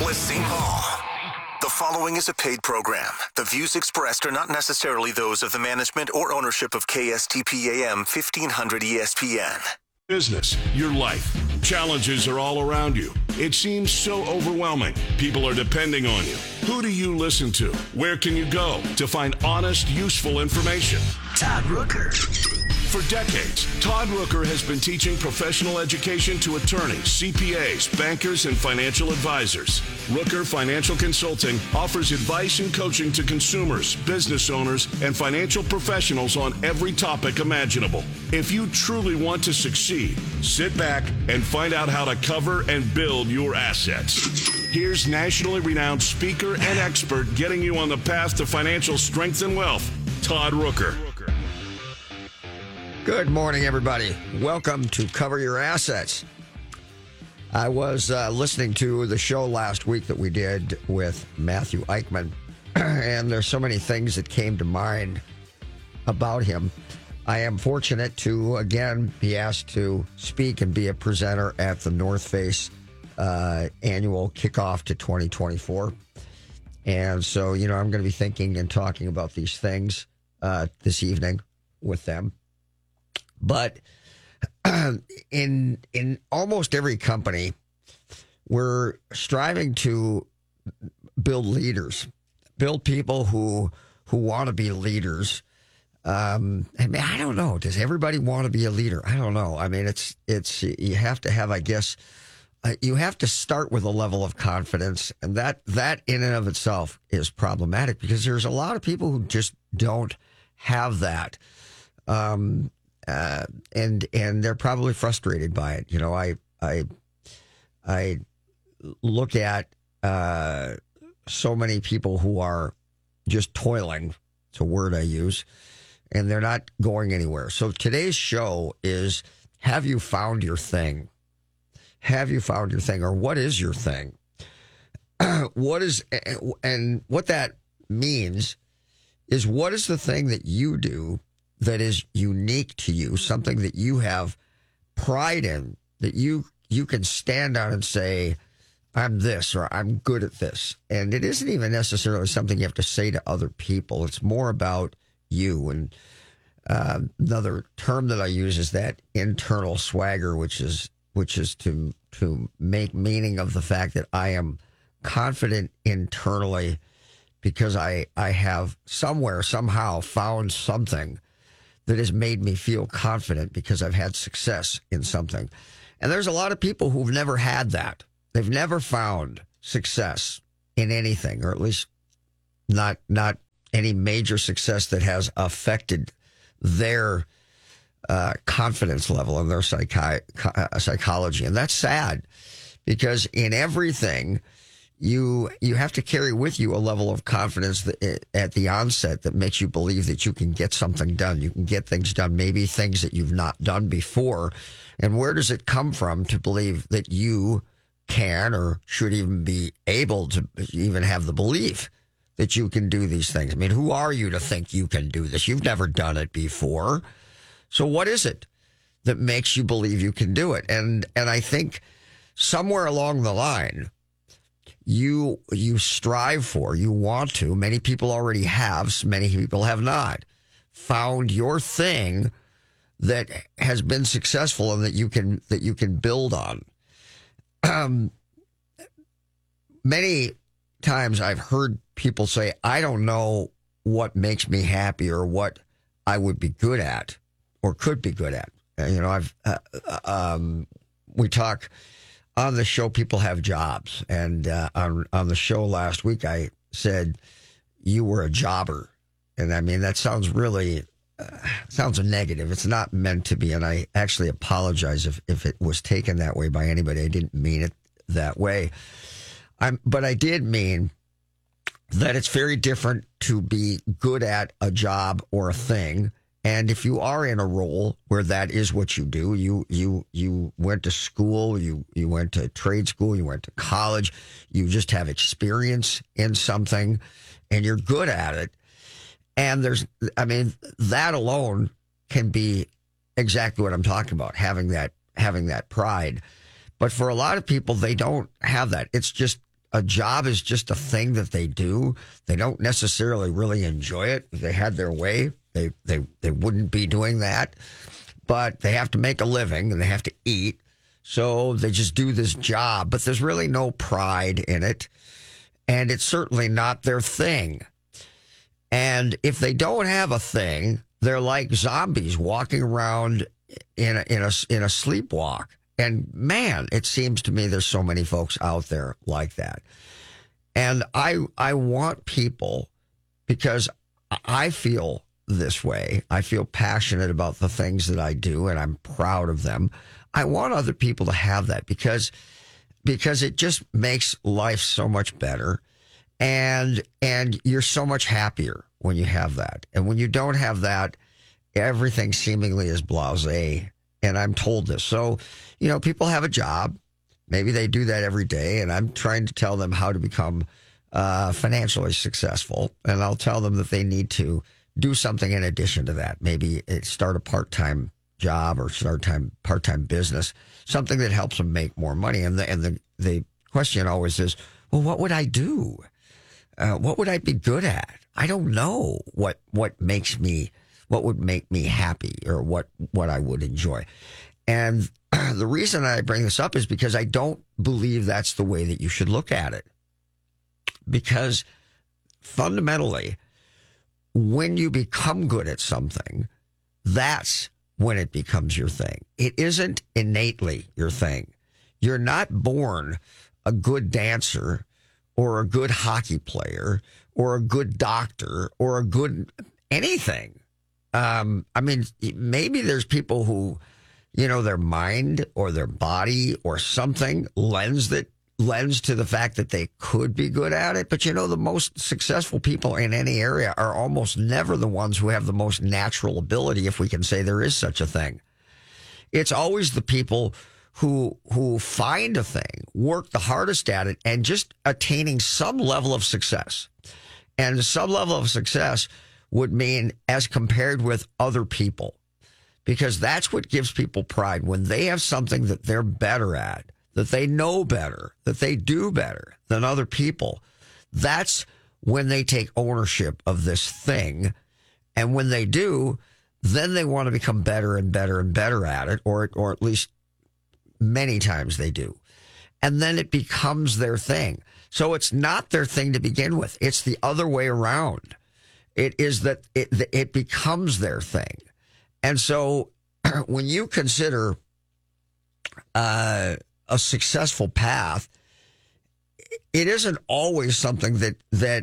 West St. Paul. The following is a paid program. The views expressed are not necessarily those of the management or ownership of KSTP AM 1500 ESPN. Business, your life. Challenges are all around you. It seems so overwhelming. People are depending on you. Who do you listen to? Where can you go to find honest, useful information? Todd Rooker. For decades, Todd Rooker has been teaching professional education to attorneys, CPAs, bankers, and financial advisors. Rooker Financial Consulting offers advice and coaching to consumers, business owners, and financial professionals on every topic imaginable. If you truly want to succeed, sit back and find out how to cover and build your assets. Here's nationally renowned speaker and expert getting you on the path to financial strength and wealth, Todd Rooker. Good morning, everybody. Welcome to Cover Your Assets. I was listening to the show last week that we did with Matthew Eichmann, and there's so many things that came to mind about him. I am fortunate to, again, be asked to speak and be a presenter at the North Face annual kickoff to 2024. And so, I'm going to be thinking and talking about these things this evening with them. But in almost every company, we're striving to build leaders, build people who want to be leaders. I don't know. Does everybody want to be a leader? I don't know. I mean, it's you have to have, I guess, you have to start with a level of confidence, and that in and of itself is problematic because there's a lot of people who just don't have that. And they're probably frustrated by it. I look at so many people who are just toiling. It's a word I use, and they're not going anywhere. So today's show is: have you found your thing? Have you found your thing, or what is your thing? What that means is, what is the thing that you do that is unique to you, something that you have pride in, that you can stand on and say, I'm this, or I'm good at this. And it isn't even necessarily something you have to say to other people. It's more about you. And another term that I use is that internal swagger, which is to make meaning of the fact that I am confident internally because I have somehow found something that has made me feel confident because I've had success in something. And there's a lot of people who've never had that. They've never found success in anything, or at least not any major success that has affected their confidence level and their psychology. And that's sad because in everything, you have to carry with you a level of confidence at the onset that makes you believe that you can get something done. You can get things done, maybe things that you've not done before. And where does it come from to believe that you can or should even be able to even have the belief that you can do these things? I mean, who are you to think you can do this? You've never done it before. So what is it that makes you believe you can do it? And I think somewhere along the line, you strive for, you want to, many people already have, many people have not, found your thing that has been successful and that you can build on. Many times I've heard people say, I don't know what makes me happy or what I would be good at or could be good at. We talk on the show, people have jobs. And on the show last week, I said, you were a jobber. And I mean, that sounds really, sounds negative. It's not meant to be. And I actually apologize if it was taken that way by anybody. I didn't mean it that way. But I did mean that it's very different to be good at a job or a thing. And if you are in a role where that is what you do, you went to school, you went to trade school, you went to college, you just have experience in something and you're good at it. And that alone can be exactly what I'm talking about, having that pride. But for a lot of people, they don't have that. It's just a job is just a thing that they do. They don't necessarily really enjoy it. If they had their way, they wouldn't be doing that. But they have to make a living and they have to eat. So they just do this job, but there's really no pride in it. And it's certainly not their thing. And if they don't have a thing, they're like zombies walking around in a sleepwalk. And man, it seems to me there's so many folks out there like that. And I want people, because I feel this way. I feel passionate about the things that I do, and I'm proud of them. I want other people to have that because it just makes life so much better, and you're so much happier when you have that. And when you don't have that, everything seemingly is blasé. And I'm told this. So, people have a job. Maybe they do that every day, and I'm trying to tell them how to become financially successful. And I'll tell them that they need to do something in addition to that. Maybe start a part-time job or start part-time business, something that helps them make more money. And the question always is, well, what would I do? What would I be good at? I don't know what would make me happy or what I would enjoy. And the reason I bring this up is because I don't believe that's the way that you should look at it. Because fundamentally, when you become good at something, that's when it becomes your thing. It isn't innately your thing. You're not born a good dancer or a good hockey player or a good doctor or a good anything. Maybe there's people who, their mind or their body or something lends to the fact that they could be good at it. But the most successful people in any area are almost never the ones who have the most natural ability, if we can say there is such a thing. It's always the people who find a thing, work the hardest at it, and just attaining some level of success. And some level of success would mean as compared with other people, because that's what gives people pride. When they have something that they're better at, that they know better, that they do better than other people, that's when they take ownership of this thing. And when they do, then they want to become better and better and better at it, or at least many times they do. And then it becomes their thing. So it's not their thing to begin with. It's the other way around. It is that it becomes their thing. And so when you consider a successful path, it isn't always something that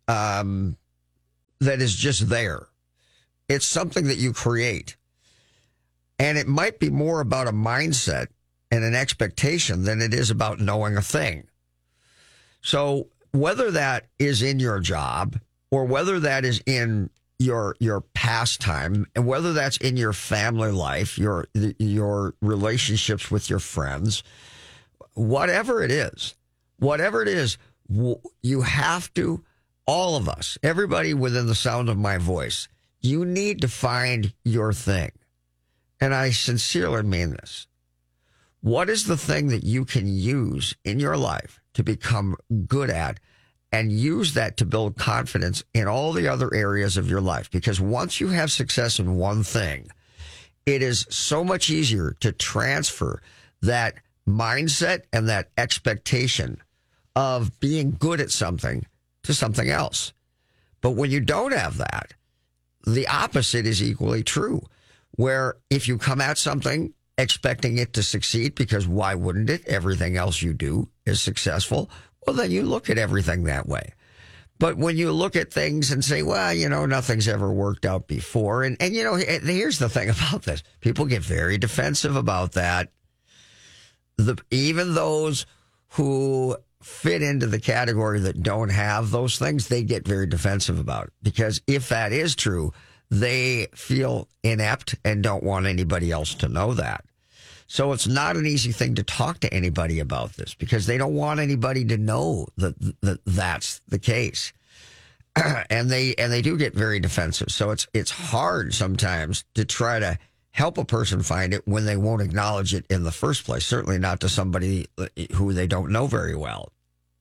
is just there. It's something that you create. And it might be more about a mindset and an expectation than it is about knowing a thing. So whether that is in your job or whether that is in your pastime, and whether that's in your family life, your relationships with your friends, whatever it is, you have to, all of us, everybody within the sound of my voice, you need to find your thing. And I sincerely mean this. What is the thing that you can use in your life to become good at, and use that to build confidence in all the other areas of your life? Because once you have success in one thing, it is so much easier to transfer that mindset and that expectation of being good at something to something else. But when you don't have that, the opposite is equally true, where if you come at something expecting it to succeed, because why wouldn't it? Everything else you do is successful. Well, then you look at everything that way. But when you look at things and say, well, nothing's ever worked out before. And here's the thing about this. People get very defensive about that. Even those who fit into the category that don't have those things, they get very defensive about it. Because if that is true, they feel inept and don't want anybody else to know that. So it's not an easy thing to talk to anybody about this, because they don't want anybody to know that that's the case. And they do get very defensive. So it's hard sometimes to try to help a person find it when they won't acknowledge it in the first place, certainly not to somebody who they don't know very well.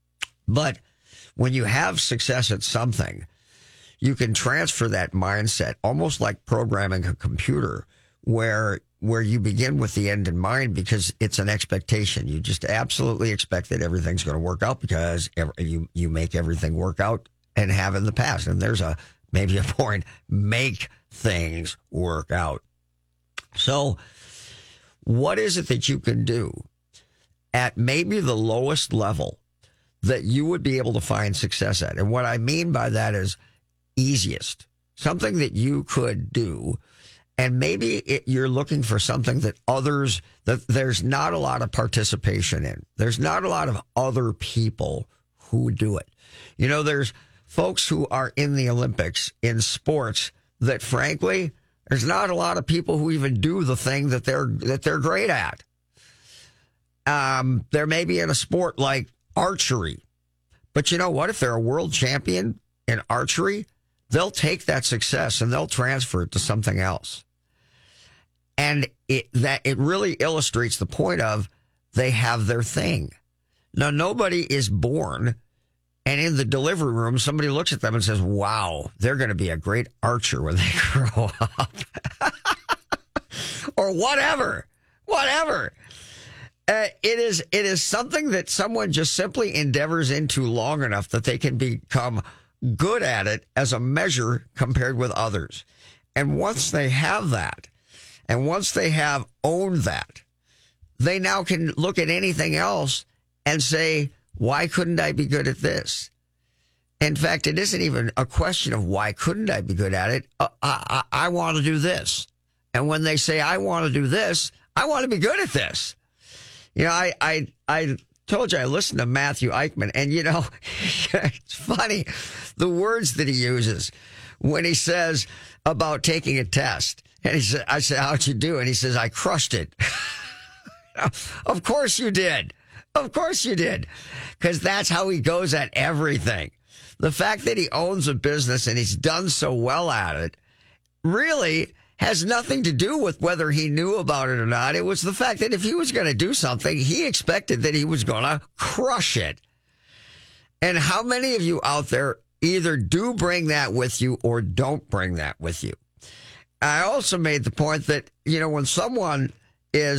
But when you have success at something, you can transfer that mindset almost like programming a computer where you begin with the end in mind because it's an expectation. You just absolutely expect that everything's going to work out because you make everything work out and have in the past. And there's maybe a point, make things work out. So what is it that you can do at maybe the lowest level that you would be able to find success at? And what I mean by that is easiest, something that you could do. And maybe you're looking for something that there's not a lot of participation in. There's not a lot of other people who do it. You know, there's folks who are in the Olympics in sports that frankly, there's not a lot of people who even do the thing that they're great at. They're maybe in a sport like archery. But you know what? If they're a world champion in archery, they'll take that success and they'll transfer it to something else. And it really illustrates the point of they have their thing. Now, nobody is born and in the delivery room, somebody looks at them and says, wow, they're going to be a great archer when they grow up. Or whatever. It is something that someone just simply endeavors into long enough that they can become good at it as a measure compared with others. And once they have that, and once they have owned that, they now can look at anything else and say, why couldn't I be good at this? In fact, it isn't even a question of why couldn't I be good at it. I want to do this. And when they say, I want to do this, I want to be good at this. You know, I told you I listened to Matthew Eichmann, and you know, it's funny, the words that he uses when he says about taking a test. And I said, how'd you do? And he says, I crushed it. Of course you did. Of course you did. Because that's how he goes at everything. The fact that he owns a business and he's done so well at it really has nothing to do with whether he knew about it or not. It was the fact that if he was going to do something, he expected that he was going to crush it. And how many of you out there either do bring that with you or don't bring that with you? I also made the point that, you know, when someone I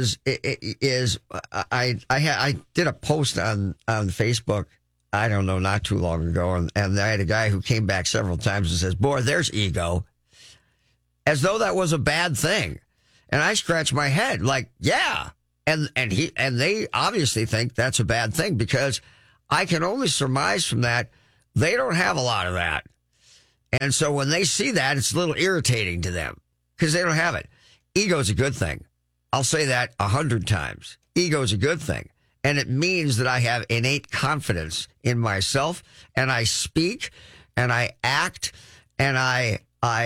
did a post on Facebook, I don't know, not too long ago, and I had a guy who came back several times and says, boy, there's ego. As though that was a bad thing. And I scratched my head like, yeah. And they obviously think that's a bad thing because I can only surmise from that they don't have a lot of that. And so when they see that, it's a little irritating to them because they don't have it. Ego is a good thing. I'll say that 100 times. Ego is a good thing. And it means that I have innate confidence in myself and I speak and I act and I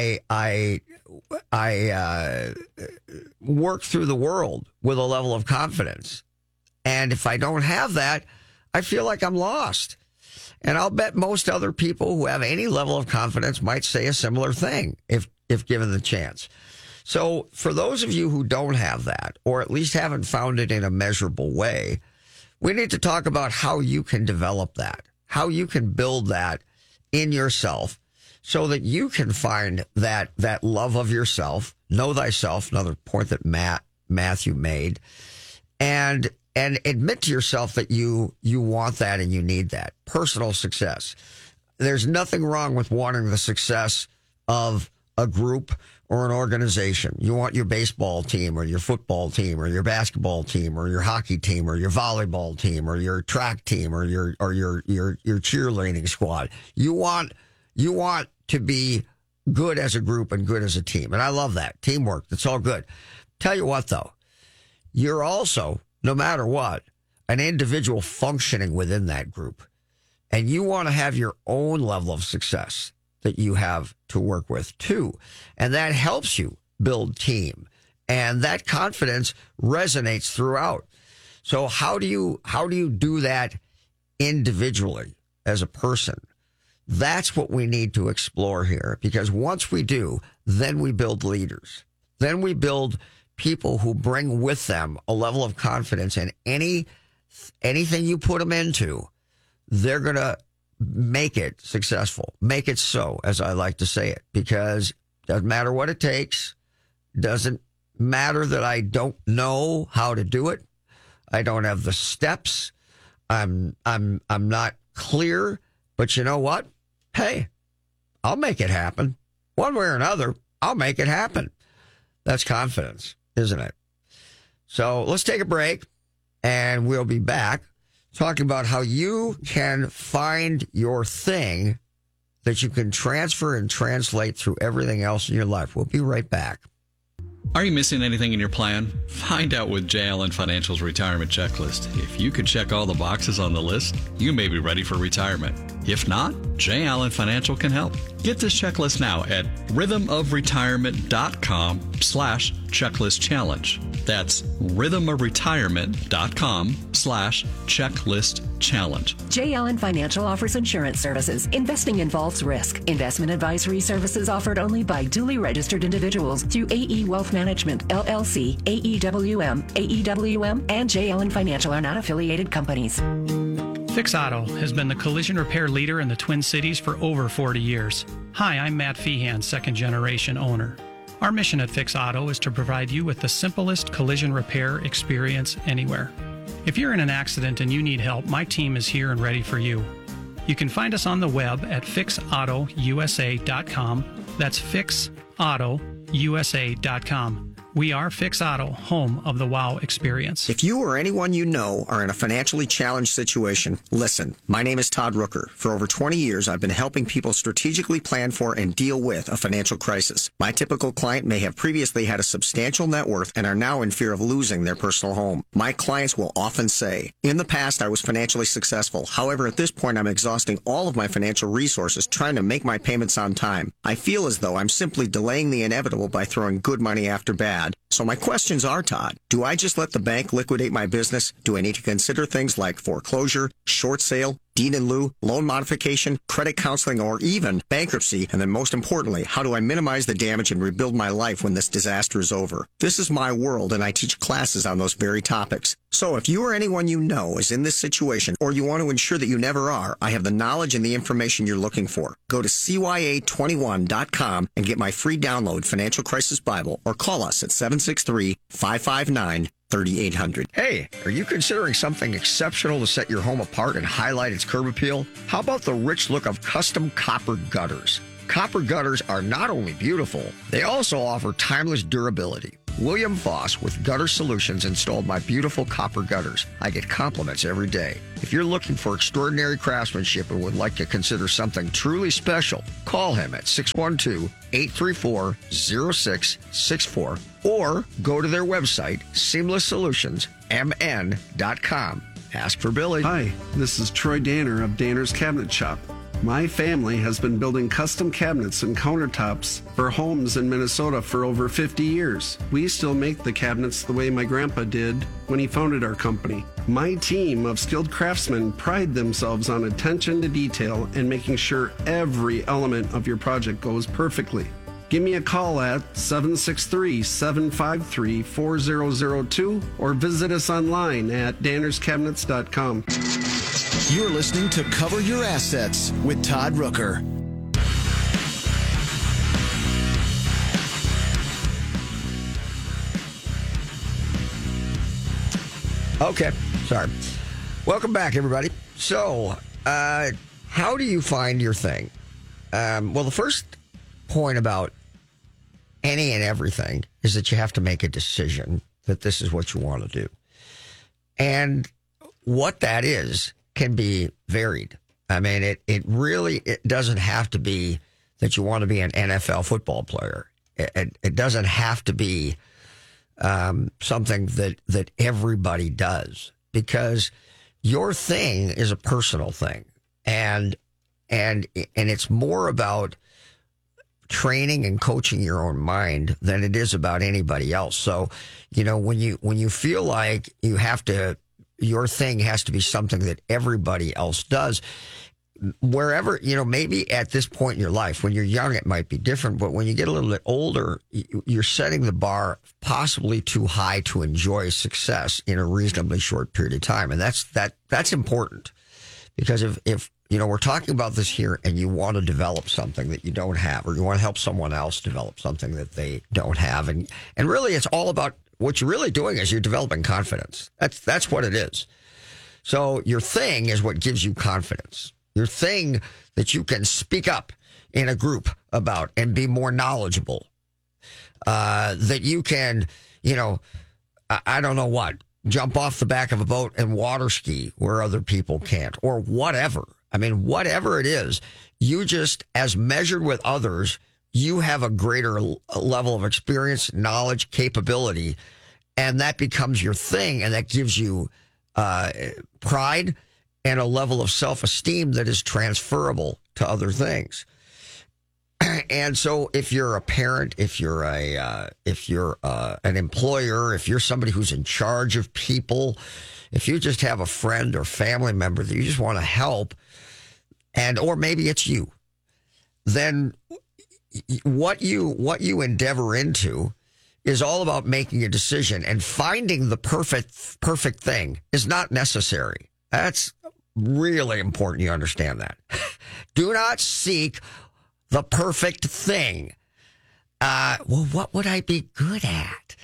work through the world with a level of confidence. And if I don't have that, I feel like I'm lost. And I'll bet most other people who have any level of confidence might say a similar thing if given the chance. So for those of you who don't have that, or at least haven't found it in a measurable way, we need to talk about how you can develop that, how you can build that in yourself so that you can find that love of yourself, know thyself, another point that Matthew made, and admit to yourself that you want that and you need that. Personal success. There's nothing wrong with wanting the success of a group or an organization. You want your baseball team or your football team or your basketball team or your hockey team or your volleyball team or your track team or your cheerleading squad. You want to be good as a group and good as a team. And I love that. Teamwork. That's all good. Tell you what, though, you're also, no matter what, an individual functioning within that group. And you want to have your own level of success that you have to work with too. And that helps you build team. And that confidence resonates throughout. So how do you do that individually as a person? That's what we need to explore here, because once we do, then we build leaders. Then we build people who bring with them a level of confidence in anything you put them into. they're going to make it successful. Make it so, as I like to say it, because it doesn't matter what it takes. Doesn't matter that I don't know how to do it. I don't have the steps. I'm not clear, but you know what? Hey, I'll make it happen. One way or another, I'll make it happen. That's confidence, isn't it? So let's take a break, and we'll be back talking about how you can find your thing that you can transfer and translate through everything else in your life. We'll be right back. Are you missing anything in your plan? Find out with J. Allen Financial's retirement checklist. If you can check all the boxes on the list, you may be ready for retirement. If not, J. Allen Financial can help. Get this checklist now at rhythmofretirement.com/checklist challenge. That's rhythmofretirement.com/checklist challenge. J. Allen Financial offers insurance services. Investing involves risk. Investment advisory services offered only by duly registered individuals through AE Wealth Management, LLC, AEWM, and J. Allen Financial are not affiliated companies. Fix Auto has been the collision repair leader in the Twin Cities for over 40 years. Hi, I'm Matt Feehan, second generation owner. Our mission at Fix Auto is to provide you with the simplest collision repair experience anywhere. If you're in an accident and you need help, my team is here and ready for you. You can find us on the web at fixautousa.com. That's fixautousa.com. We are Fix Auto, home of the WOW experience. If you or anyone you know are in a financially challenged situation, listen. My name is Todd Rooker. For over 20 years, I've been helping people strategically plan for and deal with a financial crisis. My typical client may have previously had a substantial net worth and are now in fear of losing their personal home. My clients will often say, in the past, I was financially successful. However, at this point, I'm exhausting all of my financial resources trying to make my payments on time. I feel as though I'm simply delaying the inevitable by throwing good money after bad. So my questions are, Todd, do I just let the bank liquidate my business? Do I need to consider things like foreclosure, short sale, deed in lieu, loan modification, credit counseling, or even bankruptcy? And then most importantly, how do I minimize the damage and rebuild my life when this disaster is over? This is my world, and I teach classes on those very topics. So if you or anyone you know is in this situation, or you want to ensure that you never are, I have the knowledge and the information you're looking for. Go to CYA21.com and get my free download, Financial Crisis Bible, or call us at 763-559-3800. Hey, are you considering something exceptional to set your home apart and highlight its curb appeal? How about the rich look of custom copper gutters? Copper gutters are not only beautiful, they also offer timeless durability. William Foss with Gutter Solutions installed my beautiful copper gutters. I get compliments every day. If you're looking for extraordinary craftsmanship and would like to consider something truly special, call him at 612-834-0664 or go to their website, seamlessolutionsmn.com. Ask for Billy. Hi, this is Troy Danner of Danner's Cabinet Shop. My family has been building custom cabinets and countertops for homes in Minnesota for over 50 years. We still make the cabinets the way my grandpa did when he founded our company. My team of skilled craftsmen pride themselves on attention to detail and making sure every element of your project goes perfectly. Give me a call at 763-753-4002 or visit us online at dannerscabinets.com. You're listening to Cover Your Assets with Todd Rooker. Okay, sorry. Welcome back, everybody. So, how do you find your thing? Well, the first point about any and everything is that you have to make a decision that this is what you want to do. And what that is can be varied. I mean, it really doesn't have to be that you want to be an NFL football player. It doesn't have to be something that everybody does, because your thing is a personal thing, and it's more about training and coaching your own mind than it is about anybody else. So, you know, when you feel like you have to, your thing has to be something that everybody else does, wherever, you know, maybe at this point in your life, when you're young, it might be different, but when you get a little bit older, you're setting the bar possibly too high to enjoy success in a reasonably short period of time. And that's important, Because if we're talking about this here and you want to develop something that you don't have, or you want to help someone else develop something that they don't have. And really it's all about what you're really doing is you're developing confidence. That's what it is. So your thing is what gives you confidence. Your thing that you can speak up in a group about and be more knowledgeable. That you can, I don't know what, jump off the back of a boat and water ski where other people can't, or whatever. I mean, whatever it is, you just, as measured with others, you have a greater level of experience, knowledge, capability, and that becomes your thing, and that gives you pride and a level of self-esteem that is transferable to other things. And so if you're a parent, if you're an employer, if you're somebody who's in charge of people, if you just have a friend or family member that you just want to help, or maybe it's you, then what you endeavor into is all about making a decision, and finding the perfect thing is not necessary. That's really important you understand that. Do not seek the perfect thing. Well, what would I be good at?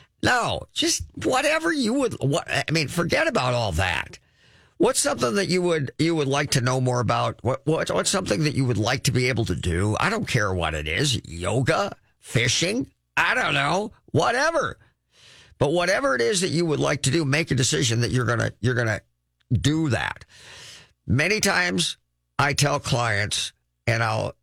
No, just whatever you would. Forget about all that. What's something that you would like to know more about? What's something that you would like to be able to do? I don't care what it is. Yoga, fishing, I don't know, whatever. But whatever it is that you would like to do, make a decision that you're gonna do that. Many times I tell clients, and I'll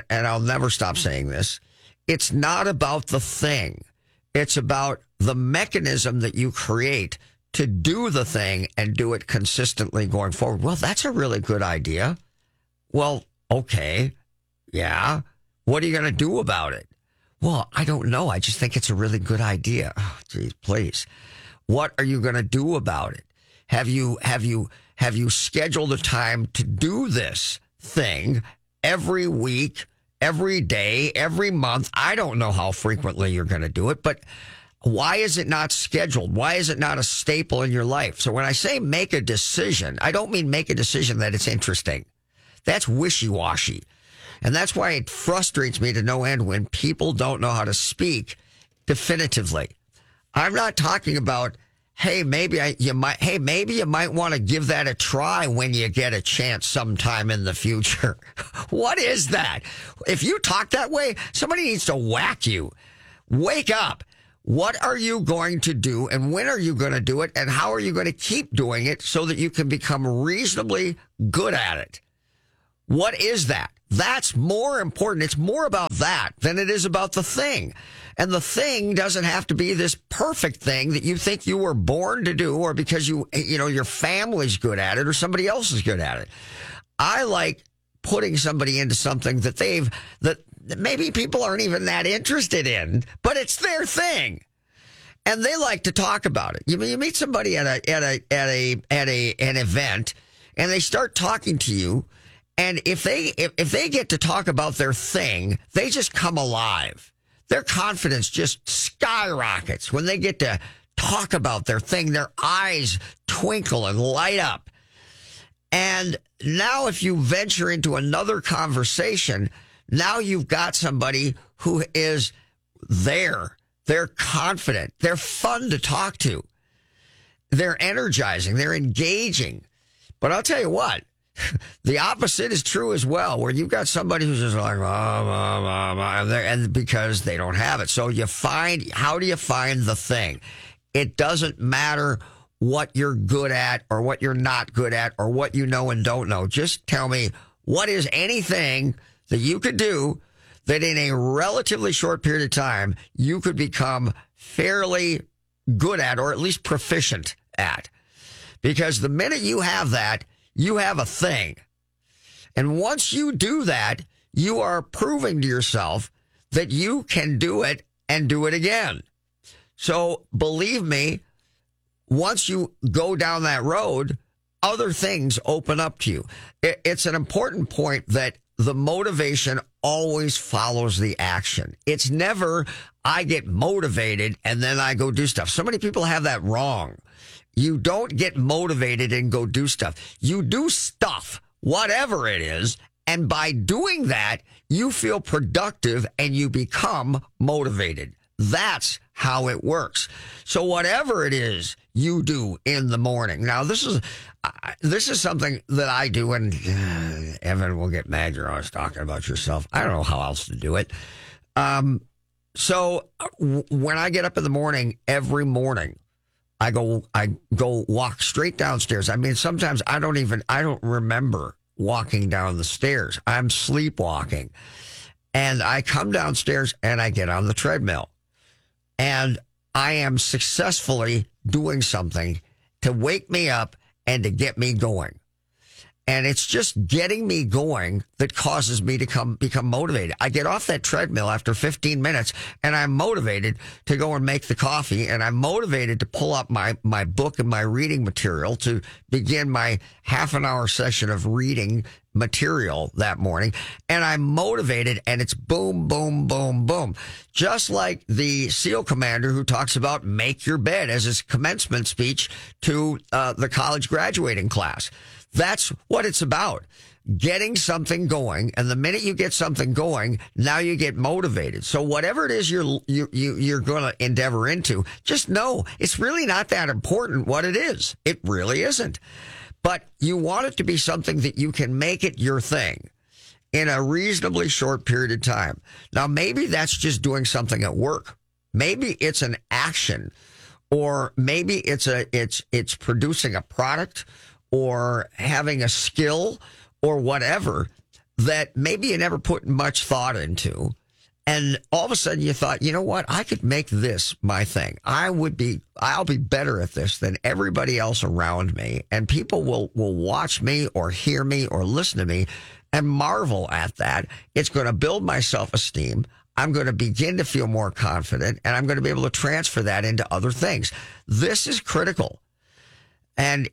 never stop saying this, it's not about the thing. It's about the mechanism that you create to do the thing and do it consistently going forward. Well, that's a really good idea. Well, okay. Yeah. What are you going to do about it? Well, I don't know. I just think it's a really good idea. Oh, geez, please. What are you going to do about it? Have you scheduled a time to do this thing every week, every day, every month? I don't know how frequently you're going to do it, but why is it not scheduled? Why is it not a staple in your life? So when I say make a decision, I don't mean make a decision that it's interesting. That's wishy-washy. And that's why it frustrates me to no end when people don't know how to speak definitively. I'm not talking about, hey, maybe you might want to give that a try when you get a chance sometime in the future. What is that? If you talk that way, somebody needs to whack you. Wake up. What are you going to do, and when are you going to do it, and how are you going to keep doing it so that you can become reasonably good at it? What is that? That's more important. It's more about that than it is about the thing. And the thing doesn't have to be this perfect thing that you think you were born to do, or because your family's good at it or somebody else is good at it. I like putting somebody into something that maybe people aren't even that interested in, but it's their thing. And they like to talk about it. You meet somebody at an event, and they start talking to you, and if they get to talk about their thing, they just come alive. Their confidence just skyrockets when they get to talk about their thing. Their eyes twinkle and light up. And now if you venture into another conversation, now you've got somebody who is there. They're confident. They're fun to talk to. They're energizing. They're engaging. But I'll tell you what, the opposite is true as well, where you've got somebody who's just like, and because they don't have it. So how do you find the thing? It doesn't matter what you're good at or what you're not good at or what you know and don't know. Just tell me, what is anything that you could do that in a relatively short period of time you could become fairly good at, or at least proficient at? Because the minute you have that, you have a thing. And once you do that, you are proving to yourself that you can do it and do it again. So believe me, once you go down that road, other things open up to you. It's an important point that the motivation always follows the action. It's never, I get motivated and then I go do stuff. So many people have that wrong. You don't get motivated and go do stuff. You do stuff, whatever it is, and by doing that, you feel productive and you become motivated. That's how it works. So whatever it is you do in the morning. Now, this is something that I do, and Evan will get mad you're always talking about yourself. I don't know how else to do it. So when I get up in the morning, every morning, I go walk straight downstairs. I mean, sometimes I don't remember walking down the stairs. I'm sleepwalking. And I come downstairs and I get on the treadmill. And I am successfully doing something to wake me up and to get me going. And it's just getting me going that causes me to become motivated. I get off that treadmill after 15 minutes and I'm motivated to go and make the coffee, and I'm motivated to pull up my book and my reading material to begin my half an hour session of reading material that morning. And I'm motivated, and it's boom, boom, boom, boom. Just like the SEAL commander who talks about make your bed as his commencement speech to the college graduating class. That's what it's about. Getting something going, and the minute you get something going, now you get motivated. So whatever it is you're going to endeavor into, just know it's really not that important what it is. It really isn't. But you want it to be something that you can make it your thing in a reasonably short period of time. Now, maybe that's just doing something at work. Maybe it's an action, or maybe it's producing a product, or having a skill, or whatever that maybe you never put much thought into. And all of a sudden you thought, you know what? I could make this my thing. I'll be better at this than everybody else around me. And people will watch me or hear me or listen to me and marvel at that. It's going to build my self-esteem. I'm going to begin to feel more confident, and I'm going to be able to transfer that into other things. This is critical. And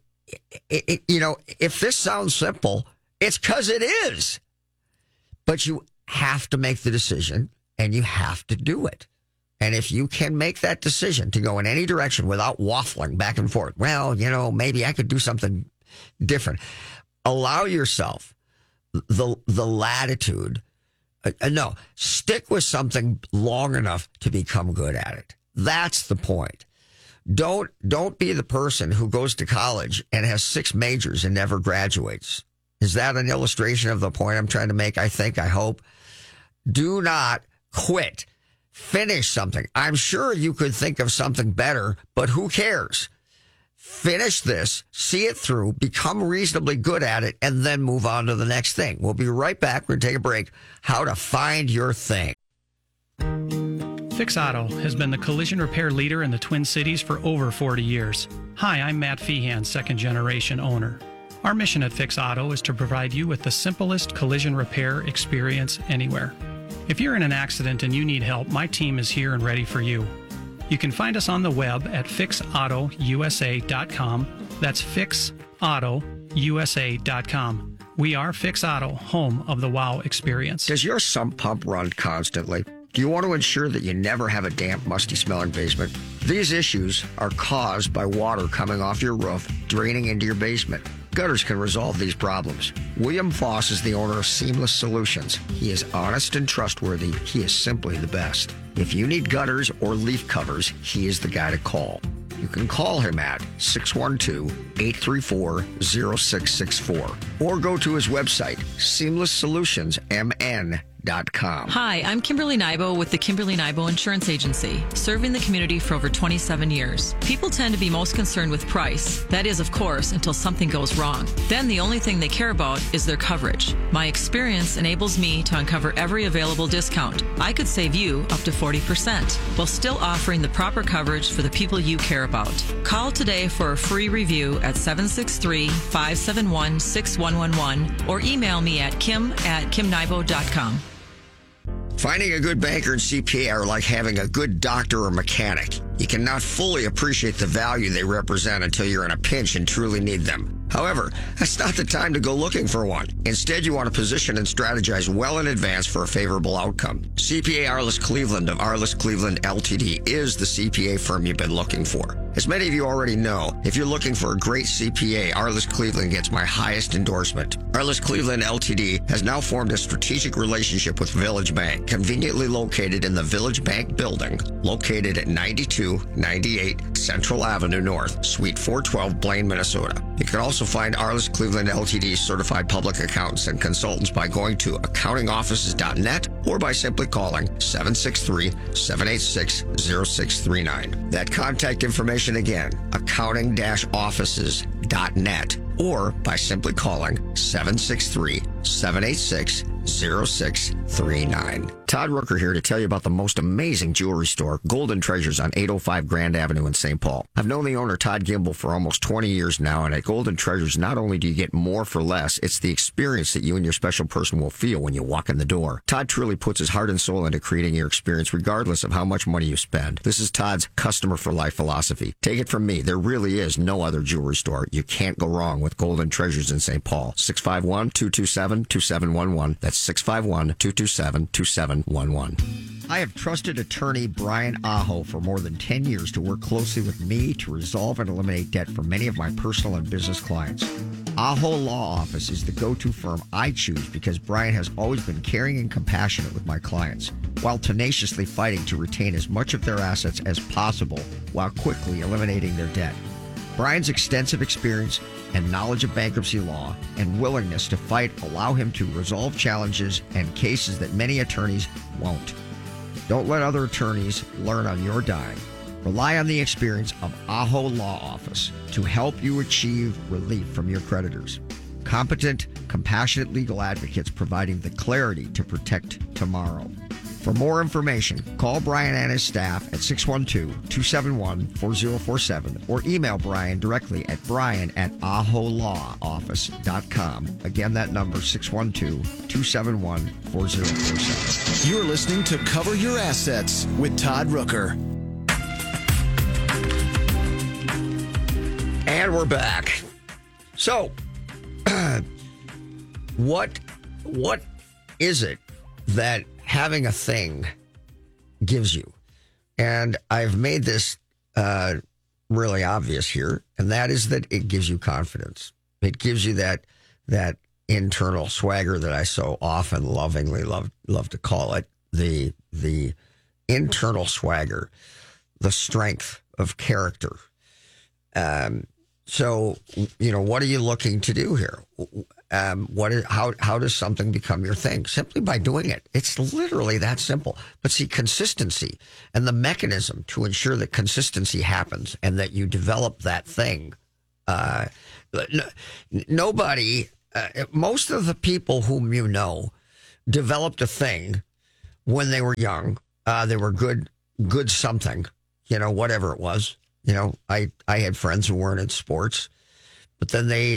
if this sounds simple, it's because it is. But you have to make the decision, and you have to do it. And if you can make that decision to go in any direction without waffling back and forth, well, maybe I could do something different. Allow yourself the latitude. No, stick with something long enough to become good at it. That's the point. Don't be the person who goes to college and has 6 majors and never graduates. Is that an illustration of the point I'm trying to make? I hope. Do not quit. Finish something. I'm sure you could think of something better, but who cares? Finish this, see it through, become reasonably good at it, and then move on to the next thing. We'll be right back. We're going to take a break. How to find your thing. Fix Auto has been the collision repair leader in the Twin Cities for over 40 years. Hi, I'm Matt Feehan, second-generation owner. Our mission at Fix Auto is to provide you with the simplest collision repair experience anywhere. If you're in an accident and you need help, my team is here and ready for you. You can find us on the web at fixautousa.com. That's fixautousa.com. We are Fix Auto, home of the WOW experience. Does your sump pump run constantly? Do you want to ensure that you never have a damp, musty-smelling basement? These issues are caused by water coming off your roof, draining into your basement. Gutters can resolve these problems. William Foss is the owner of Seamless Solutions. He is honest and trustworthy. He is simply the best. If you need gutters or leaf covers, he is the guy to call. You can call him at 612-834-0664 or go to his website, seamlesssolutionsmn.com. Hi, I'm Kimberly Nybo with the Kimberly Nybo Insurance Agency, serving the community for over 27 years. People tend to be most concerned with price. That is, of course, until something goes wrong. Then the only thing they care about is their coverage. My experience enables me to uncover every available discount. I could save you up to 40% while still offering the proper coverage for the people you care about. Call today for a free review at 763-571-6111 or email me at kim@kimnybo.com. Finding a good banker and CPA are like having a good doctor or mechanic. You cannot fully appreciate the value they represent until you're in a pinch and truly need them. However, that's not the time to go looking for one. Instead, you want to position and strategize well in advance for a favorable outcome. CPA Arliss Cleveland of Arliss Cleveland LTD is the CPA firm you've been looking for. As many of you already know, if you're looking for a great CPA, Arliss Cleveland gets my highest endorsement. Arliss Cleveland LTD has now formed a strategic relationship with Village Bank, conveniently located in the Village Bank building, located at 9298 Central Avenue North, Suite 412, Blaine, Minnesota. You can also find Arliss Cleveland LTD certified public accountants and consultants by going to accountingoffices.net or by simply calling 763-786-0639. That contact information again, accounting-offices.net or by simply calling 763-786-0639. Todd Rooker here to tell you about the most amazing jewelry store, Golden Treasures on 805 Grand Avenue in St. Paul. I've known the owner, Todd Gimble, for almost 20 years now, and at Golden Treasures, not only do you get more for less, it's the experience that you and your special person will feel when you walk in the door. Todd truly puts his heart and soul into creating your experience regardless of how much money you spend. This is Todd's customer for life philosophy. Take it from me, there really is no other jewelry store. You can't go wrong with Golden Treasures in St. Paul. 651-227-2711. That's 651-227-2711. I have trusted attorney Brian Aho for more than 10 years to work closely with me to resolve and eliminate debt for many of my personal and business clients. Aho Law Office is the go-to firm I choose because Brian has always been caring and compassionate with my clients, while tenaciously fighting to retain as much of their assets as possible while quickly eliminating their debt. Brian's extensive experience and knowledge of bankruptcy law and willingness to fight allow him to resolve challenges and cases that many attorneys won't. Don't let other attorneys learn on your dime. Rely on the experience of Aho Law Office to help you achieve relief from your creditors. Competent, compassionate legal advocates providing the clarity to protect tomorrow. For more information, call Brian and his staff at 612-271-4047 or email Brian directly at brian@aholawoffice.com. Again, that number, 612-271-4047. You're listening to Cover Your Assets with Todd Rooker. And we're back. So, what is it that having a thing gives you? And I've made this really obvious here, and that is that it gives you confidence. It gives you that internal swagger that I so often lovingly love to call it, the internal swagger, the strength of character. So, what are you looking to do here? How does something become your thing? Simply by doing it. It's literally that simple. But see, consistency and the mechanism to ensure that consistency happens and that you develop that thing. Nobody, most of the people whom you know developed a thing when they were young. They were good something, whatever it was. I had friends who weren't in sports, but then there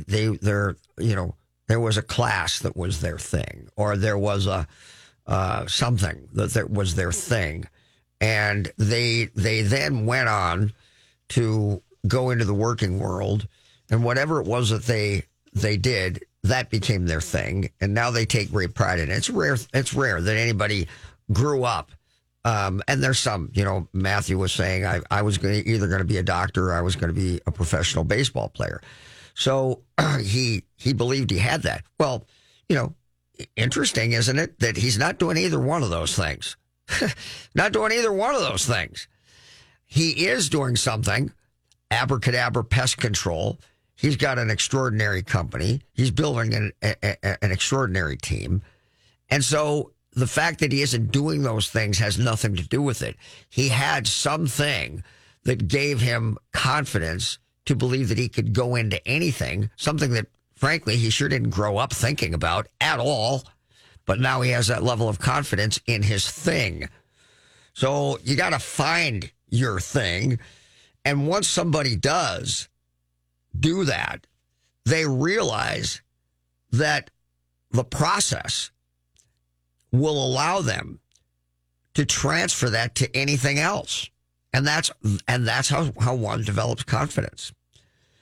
was a class that was their thing, or there was a something that was their thing, and they then went on to go into the working world, and whatever it was that they did, that became their thing, and now they take great pride in it. It's rare that anybody grew up. And there's some, Matthew was saying I was either going to be a doctor or I was going to be a professional baseball player. So he believed he had that. Well, interesting, isn't it, that he's not doing either one of those things. Not doing either one of those things. He is doing something, Abracadabra Pest Control. He's got an extraordinary company. He's building an extraordinary team. And so the fact that he isn't doing those things has nothing to do with it. He had something that gave him confidence to believe that he could go into anything, something that, frankly, he sure didn't grow up thinking about at all. But now he has that level of confidence in his thing. So you got to find your thing. And once somebody does do that, they realize that the process will allow them to transfer that to anything else. And that's how one develops confidence.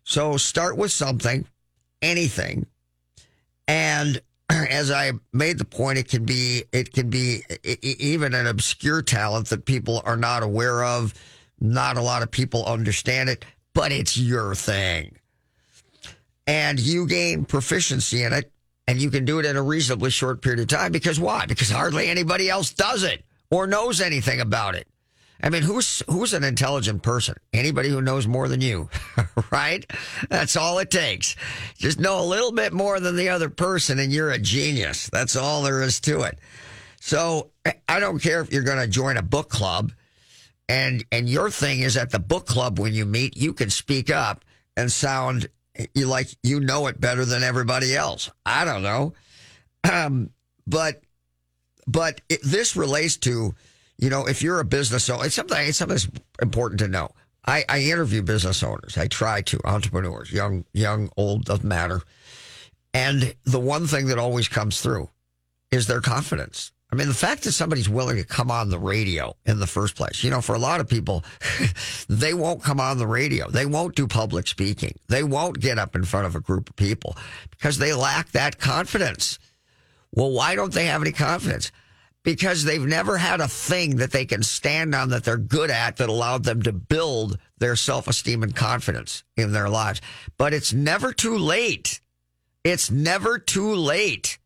So start with something, anything. And as I made the point, it can be even an obscure talent that people are not aware of. Not a lot of people understand it, but it's your thing. And you gain proficiency in it, and you can do it in a reasonably short period of time. Because why? Because hardly anybody else does it or knows anything about it. I mean, who's an intelligent person? Anybody who knows more than you, right? That's all it takes. Just know a little bit more than the other person, and you're a genius. That's all there is to it. So I don't care if you're going to join a book club, and your thing is at the book club when you meet, you can speak up and sound like you know it better than everybody else. I don't know. But this relates to, if you're a business owner, it's something that's important to know. I interview business owners. I try to, entrepreneurs, young, old, doesn't matter. And the one thing that always comes through is their confidence. I mean, the fact that somebody's willing to come on the radio in the first place, for a lot of people, they won't come on the radio. They won't do public speaking. They won't get up in front of a group of people because they lack that confidence. Well, why don't they have any confidence? Because they've never had a thing that they can stand on that they're good at that allowed them to build their self-esteem and confidence in their lives. But it's never too late. It's never too late.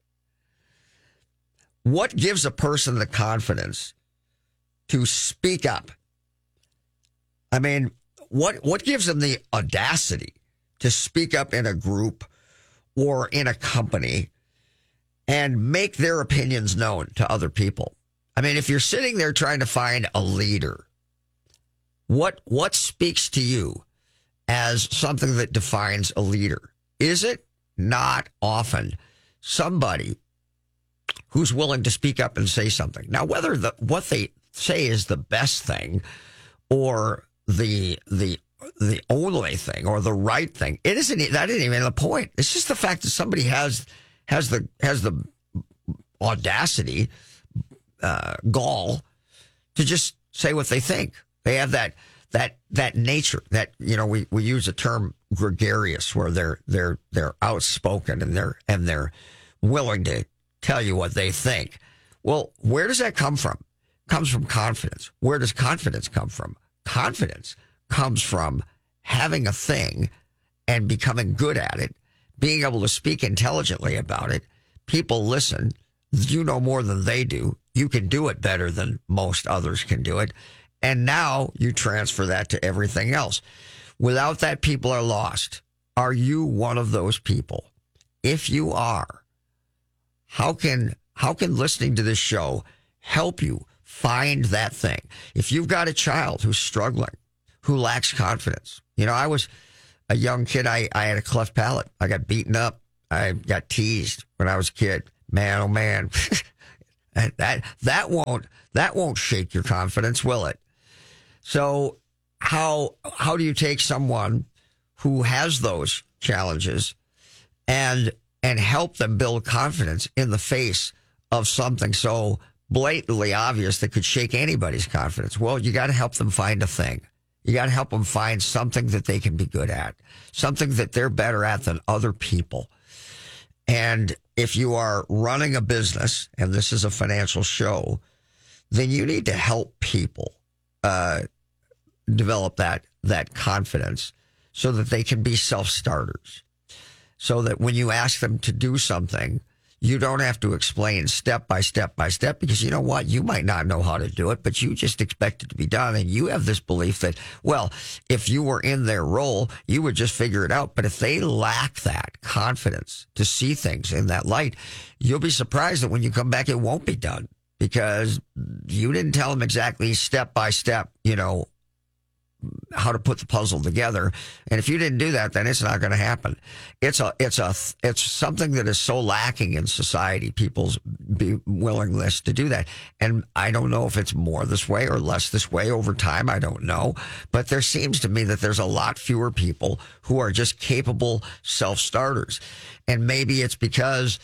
What gives a person the confidence to speak up? I mean, what gives them the audacity to speak up in a group or in a company and make their opinions known to other people? I mean, if you're sitting there trying to find a leader, what speaks to you as something that defines a leader? Is it not often somebody who's willing to speak up and say something? Now, whether what they say is the best thing or the only thing or the right thing, that isn't even the point. It's just the fact that somebody has the audacity, gall, to just say what they think. They have that nature that, we use the term gregarious, where they're outspoken and they're willing to tell you what they think. Well, where does that come from? It comes from confidence. Where does confidence come from? Confidence comes from having a thing and becoming good at it, being able to speak intelligently about it. People listen. You know more than they do. You can do it better than most others can do it. And now you transfer that to everything else. Without that, people are lost. Are you one of those people? If you are, how can listening to this show help you find that thing? If you've got a child who's struggling, who lacks confidence. I was a young kid. I had a cleft palate. I got beaten up. I got teased when I was a kid. Man, oh man. that won't shake your confidence, will it? So how do you take someone who has those challenges and help them build confidence in the face of something so blatantly obvious that could shake anybody's confidence? Well, you got to help them find a thing. You got to help them find something that they can be good at, something that they're better at than other people. And if you are running a business, and this is a financial show, then you need to help people develop that confidence so that they can be self-starters. So that when you ask them to do something, you don't have to explain step by step by step, because you know what? You might not know how to do it, but you just expect it to be done. And you have this belief that, well, if you were in their role, you would just figure it out. But if they lack that confidence to see things in that light, you'll be surprised that when you come back, it won't be done, because you didn't tell them exactly step by step, how to put the puzzle together. And if you didn't do that, then it's not going to happen. It's something that is so lacking in society, people's willingness to do that. And I don't know if it's more this way or less this way over time. I don't know. But there seems to me that there's a lot fewer people who are just capable self-starters. And maybe it's because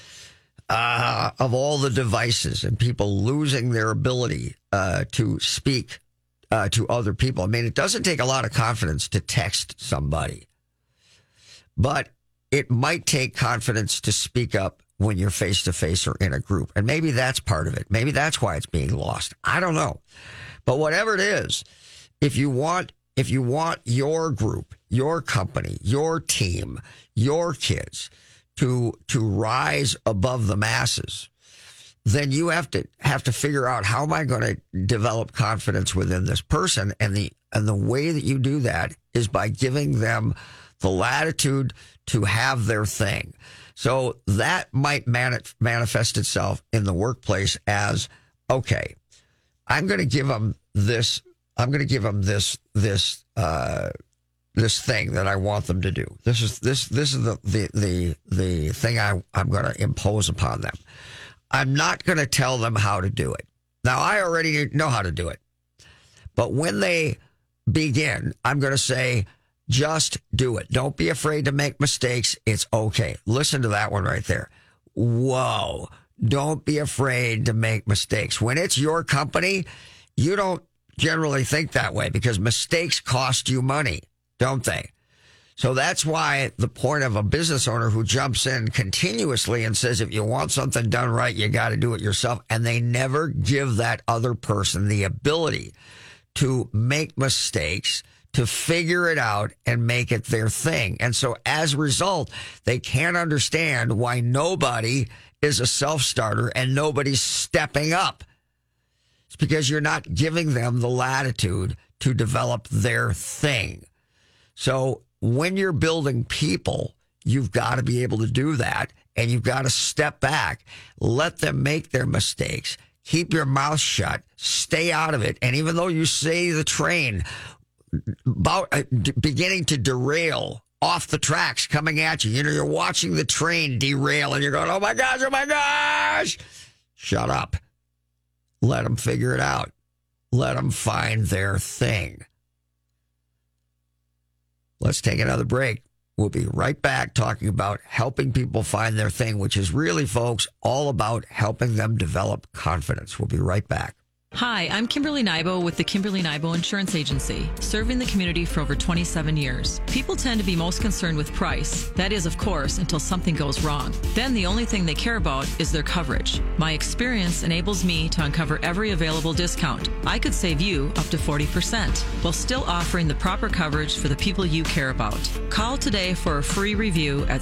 of all the devices and people losing their ability to speak to other people. I mean, it doesn't take a lot of confidence to text somebody. but it might take confidence to speak up when you're face to face or in a group. And maybe that's part of it. Maybe that's why it's being lost. I don't know. But whatever it is, if you want your group, your company, your team, your kids to rise above the masses, then you have to figure out, how am I going to develop confidence within this person? And the way that you do that is by giving them the latitude to have their thing. So that might manifest itself in the workplace as, okay, I'm going to give them this. I'm going to give them this thing that I want them to do. This is the thing I'm going to impose upon them. I'm not going to tell them how to do it. Now, I already know how to do it. But when they begin, I'm going to say, just do it. Don't be afraid to make mistakes. It's okay. Listen to that one right there. Whoa. Don't be afraid to make mistakes. When it's your company, you don't generally think that way, because mistakes cost you money, don't they? So that's why the point of a business owner who jumps in continuously and says, if you want something done right, you got to do it yourself. And they never give that other person the ability to make mistakes, to figure it out and make it their thing. And so as a result, they can't understand why nobody is a self-starter and nobody's stepping up. It's because you're not giving them the latitude to develop their thing. So when you're building people, you've got to be able to do that, and you've got to step back, let them make their mistakes, keep your mouth shut, stay out of it. And even though you see the train beginning to derail off the tracks coming at you, you're watching the train derail and you're going, oh my gosh, shut up. Let them figure it out. Let them find their thing. Let's take another break. We'll be right back talking about helping people find their thing, which is really, folks, all about helping them develop confidence. We'll be right back. Hi, I'm Kimberly Nybo with the Kimberly Nybo Insurance Agency, serving the community for over 27 years. People tend to be most concerned with price. That is, of course, until something goes wrong. Then the only thing they care about is their coverage. My experience enables me to uncover every available discount. I could save you up to 40% while still offering the proper coverage for the people you care about. Call today for a free review at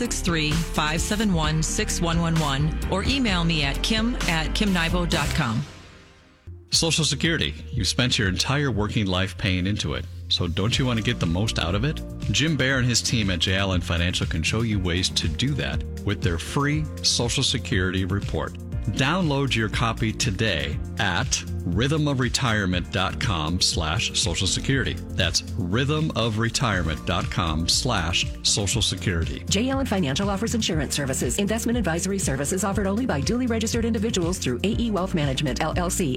763-571-6111 or email me at kim@kimnybo.com. Social Security. You've spent your entire working life paying into it. So don't you want to get the most out of it? Jim Baer and his team at J. Allen Financial can show you ways to do that with their free Social Security report. Download your copy today at rhythmofretirement.com/Social Security. That's rhythmofretirement.com/Social Security. J. Allen Financial offers insurance services. Investment advisory services offered only by duly registered individuals through AE Wealth Management, LLC.